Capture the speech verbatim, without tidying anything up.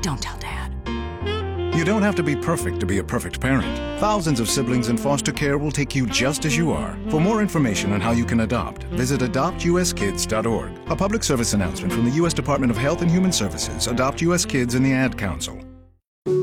Don't tell Dad. You don't have to be perfect to be a perfect parent. Thousands of siblings in foster care will take you just as you are. For more information on how you can adopt, visit adopt u s kids dot org. A public service announcement from the U S Department of Health and Human Services, Adopt U S Kids, and the Ad Council.